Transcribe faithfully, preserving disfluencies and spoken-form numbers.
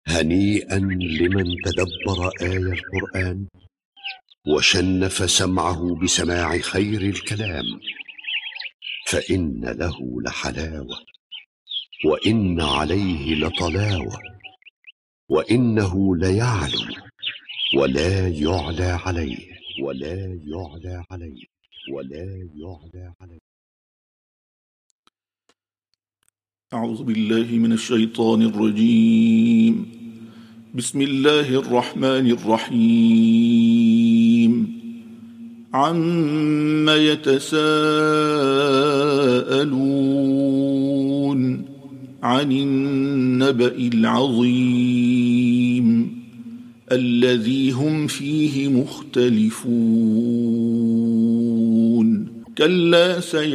هنيئا لمن تدبر آي القرآن وشنف سمعه بسماع خير الكلام، فإن له لحلاوة وإن عليه لطلاوة، وإنه ليعلو ولا يعلى عليه ولا يعلى عليه ولا يعلى عليه. أعوذ بالله من الشيطان الرجيم. بسم الله الرحمن الرحيم. عم يتساءلون عن النبأ العظيم الذي هم فيه مختلفون. كلا سي